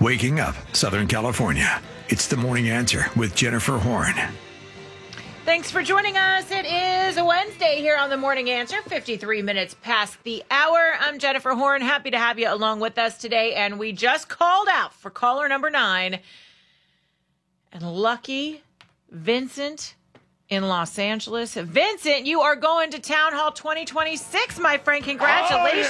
Waking up Southern California. It's the Morning Answer with Jennifer Horn. Thanks for joining us. It is a Wednesday here on the Morning Answer, 53 minutes past the hour. I'm Jennifer Horn. Happy to have you along with us today. And we just called out for caller number 9. And lucky Vincent in Los Angeles. Vincent, you are going to Town Hall 2026, my friend. Congratulations.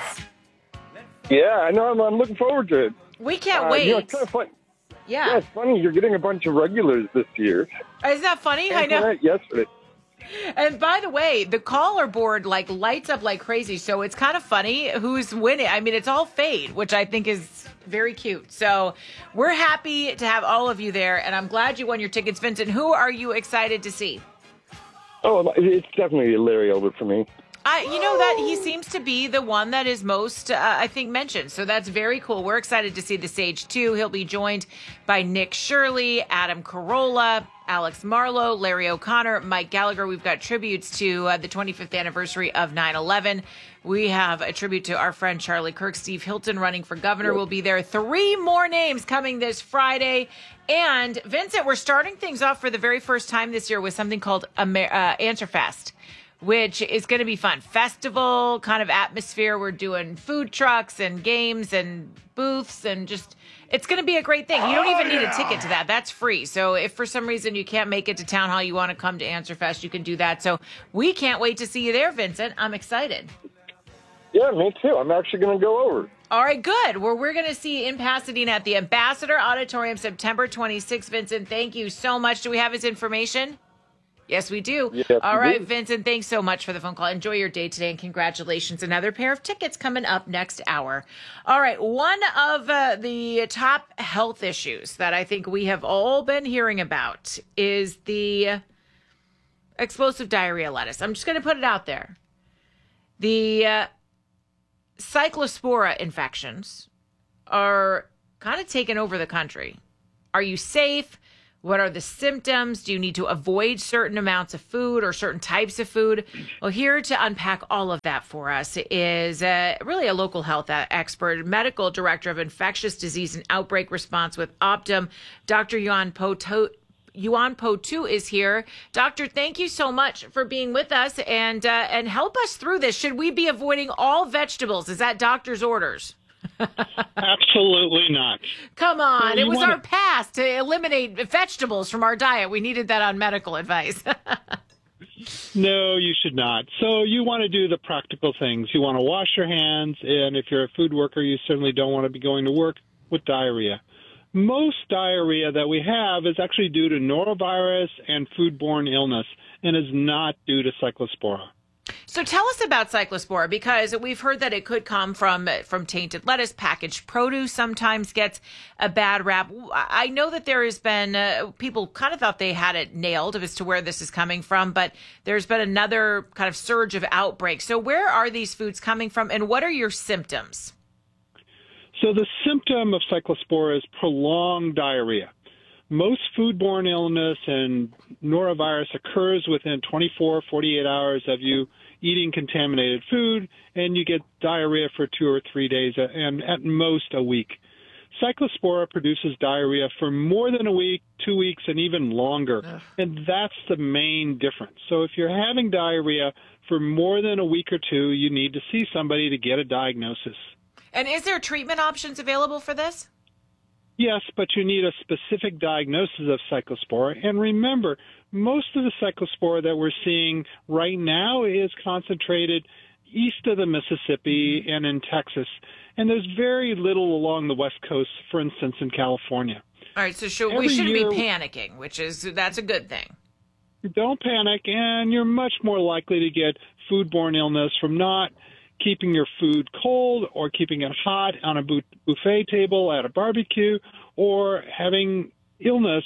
Yeah, I know. I'm looking forward to it. We can't wait. It's kind of fun. Yeah. Yeah, it's funny. You're getting a bunch of regulars this year. Isn't that funny? I know. Yesterday. And by the way, the caller board lights up like crazy. So it's kind of funny who's winning. I mean, it's all fade, which I think is very cute. So we're happy to have all of you there. And I'm glad you won your tickets. Vincent, who are you excited to see? Oh, it's definitely Larry Elbert for me. You know that he seems to be the one that is most, I think, mentioned. So that's very cool. We're excited to see the Sage 2. He'll be joined by Nick Shirley, Adam Carolla, Alex Marlowe, Larry O'Connor, Mike Gallagher. We've got tributes to the 25th anniversary of 9/11. We have a tribute to our friend Charlie Kirk. Steve Hilton running for governor will be there. 3 more names coming this Friday. And Vincent, we're starting things off for the very first time this year with something called Answer Fest, which is going to be fun. Festival kind of atmosphere. We're doing food trucks and games and booths and just, it's going to be a great thing. You don't even need a ticket to that. That's free. So if for some reason you can't make it to Town Hall, you want to come to Answer Fest, you can do that. So we can't wait to see you there, Vincent. I'm excited. Yeah, me too. I'm actually going to go over. All right, good. Well, we're going to see you in Pasadena at the Ambassador Auditorium, September 26th. Vincent, thank you so much. Do we have his information? Yes, we do. Yes, all right, do. Vincent, thanks so much for the phone call. Enjoy your day today, and congratulations. Another pair of tickets coming up next hour. All right, one of the top health issues that I think we have all been hearing about is the explosive diarrhea lettuce. I'm just going to put it out there. The cyclospora infections are kind of taking over the country. Are you safe? What are the symptoms? Do you need to avoid certain amounts of food or certain types of food? Well, here to unpack all of that for us is really a local health expert, medical director of infectious disease and outbreak response with Optum, Dr. Yuan Po Tu is here. Doctor, thank you so much for being with us and help us through this. Should we be avoiding all vegetables? Is that doctor's orders? Absolutely not. Come on. It was our past to eliminate vegetables from our diet. We needed that on medical advice. No, you should not. So you want to do the practical things. You want to wash your hands, and if you're a food worker, you certainly don't want to be going to work with diarrhea. Most diarrhea that we have is actually due to norovirus and foodborne illness and is not due to cyclospora. So tell us about cyclospora, because we've heard that it could come from tainted lettuce. Packaged produce sometimes gets a bad rap. I know that there has been people kind of thought they had it nailed as to where this is coming from, but there's been another kind of surge of outbreaks. So where are these foods coming from, and what are your symptoms? So the symptom of cyclospora is prolonged diarrhea. Most foodborne illness and norovirus occurs within 24, 48 hours of you eating contaminated food, and you get diarrhea for 2 or 3 days, and at most a week. Cyclospora produces diarrhea for more than a week, 2 weeks, and even longer, and that's the main difference. So if you're having diarrhea for more than a week or two, you need to see somebody to get a diagnosis. And is there treatment options available for this? Yes, but you need a specific diagnosis of cyclospora. And remember, most of the cyclospora that we're seeing right now is concentrated east of the Mississippi and in Texas. And there's very little along the West Coast, for instance, in California. All right, so we shouldn't be panicking, that's a good thing. Don't panic, and you're much more likely to get foodborne illness from not keeping your food cold or keeping it hot on a buffet table at a barbecue, or having illness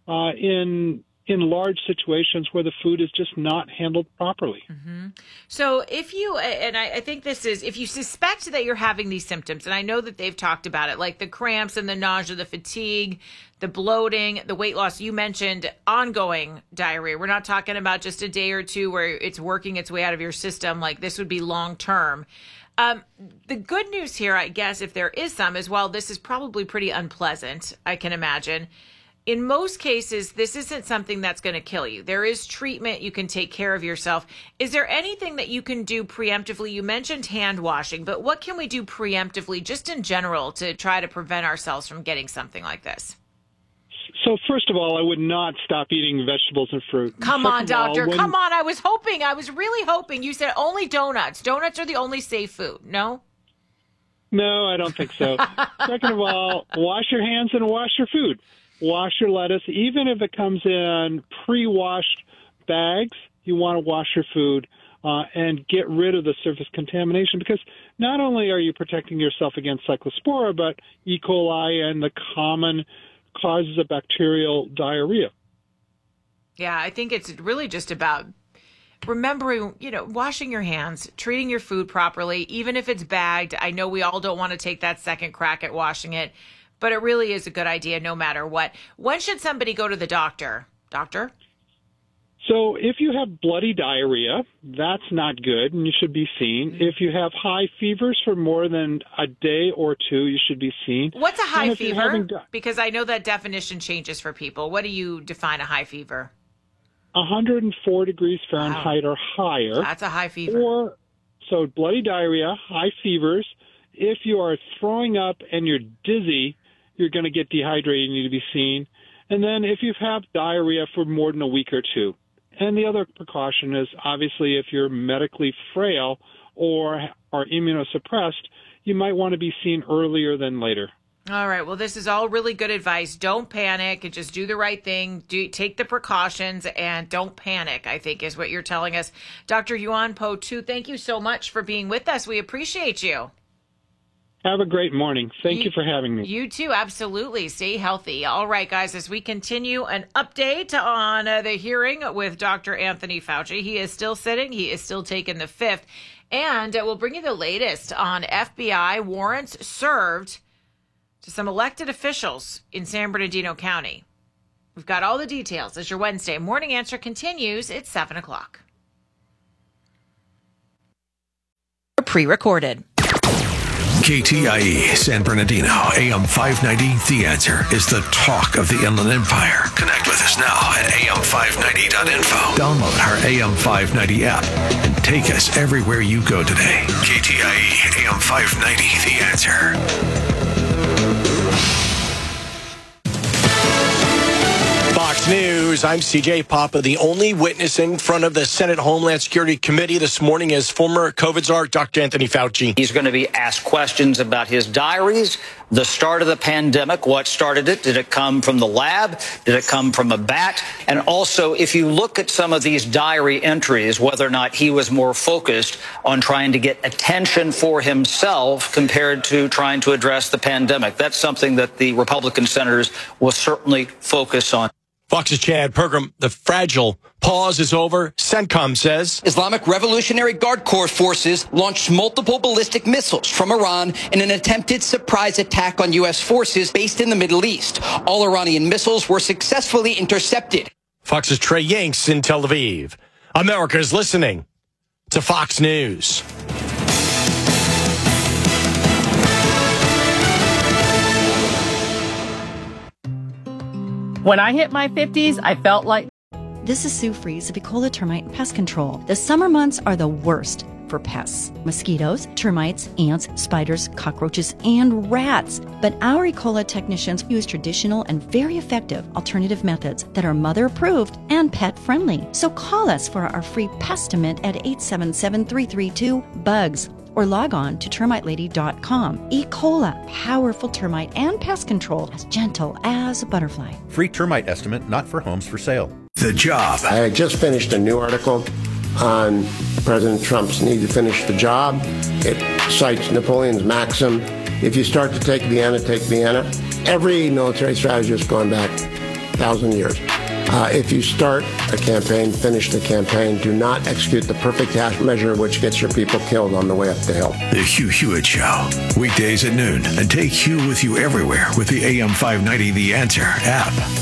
in large situations where the food is just not handled properly. Mm-hmm. So if you, and I think this is, if you suspect that you're having these symptoms, and I know that they've talked about it, like the cramps and the nausea, the fatigue, the bloating, the weight loss, you mentioned ongoing diarrhea. We're not talking about just a day or two where it's working its way out of your system. Like this would be long term. The good news here, I guess, if there is some, is while this is probably pretty unpleasant, I can imagine, in most cases, this isn't something that's going to kill you. There is treatment. You can take care of yourself. Is there anything that you can do preemptively? You mentioned hand washing, but what can we do preemptively, just in general, to try to prevent ourselves from getting something like this? So first of all, I would not stop eating vegetables and fruit. Come on, doctor. Come on. I was really hoping. You said only donuts. Donuts are the only safe food. No? No, I don't think so. Second of all, wash your hands and wash your food. Wash your lettuce. Even if it comes in pre-washed bags, you want to wash your food and get rid of the surface contamination, because not only are you protecting yourself against Cyclospora, but E. coli and the common causes of bacterial diarrhea. Yeah, I think it's really just about remembering, washing your hands, treating your food properly, even if it's bagged. I know we all don't want to take that second crack at washing it, but it really is a good idea no matter what. When should somebody go to the doctor? Doctor? So if you have bloody diarrhea, that's not good, and you should be seen. If you have high fevers for more than a day or two, you should be seen. What's a high fever? Because I know that definition changes for people. What do you define a high fever? 104 degrees Fahrenheit or higher. That's a high fever. So bloody diarrhea, high fevers. If you are throwing up and you're dizzy, you're going to get dehydrated and need to be seen. And then if you have diarrhea for more than a week or two. And the other precaution is, obviously, if you're medically frail or are immunosuppressed, you might want to be seen earlier than later. All right. Well, this is all really good advice. Don't panic and just do the right thing. Take the precautions and don't panic, I think, is what you're telling us. Dr. Yuan Po Tu, thank you so much for being with us. We appreciate you. Have a great morning. Thank you for having me. You too. Absolutely. Stay healthy. All right, guys, as we continue, an update on the hearing with Dr. Anthony Fauci. He is still sitting. He is still taking the fifth. And we'll bring you the latest on FBI warrants served to some elected officials in San Bernardino County. We've got all the details as your Wednesday Morning Answer continues. It's 7 o'clock. Pre-recorded. KTIE San Bernardino, AM 590, The Answer is the talk of the Inland Empire. Connect with us now at am590.info. Download our AM 590 app and take us everywhere you go today. KTIE AM 590, The Answer. Fox News, I'm CJ Papa. The only witness in front of the Senate Homeland Security Committee this morning is former COVID czar Dr. Anthony Fauci. He's going to be asked questions about his diaries, the start of the pandemic, what started it, did it come from the lab, did it come from a bat, and also if you look at some of these diary entries, whether or not he was more focused on trying to get attention for himself compared to trying to address the pandemic. That's something that the Republican senators will certainly focus on. Fox's Chad Pergram, the fragile pause is over. CENTCOM says Islamic Revolutionary Guard Corps forces launched multiple ballistic missiles from Iran in an attempted surprise attack on U.S. forces based in the Middle East. All Iranian missiles were successfully intercepted. Fox's Trey Yanks in Tel Aviv. America is listening to Fox News. When I hit my 50s, I felt like... This is Sue Fries of Ecola Termite and Pest Control. The summer months are the worst for pests. Mosquitoes, termites, ants, spiders, cockroaches, and rats. But our Ecola technicians use traditional and very effective alternative methods that are mother-approved and pet-friendly. So call us for our free Pestimate at 877-332-BUGS. Or log on to termitelady.com. Ecola, powerful termite and pest control, as gentle as a butterfly. Free termite estimate, not for homes for sale. The Job. I just finished a new article on President Trump's need to finish the job. It cites Napoleon's maxim, if you start to take Vienna, take Vienna. Every military strategist going back 1,000 years. If you start a campaign, finish the campaign. Do not execute the perfect half measure, which gets your people killed on the way up the hill. The Hugh Hewitt Show. Weekdays at noon. And take Hugh with you everywhere with the AM 590 The Answer app.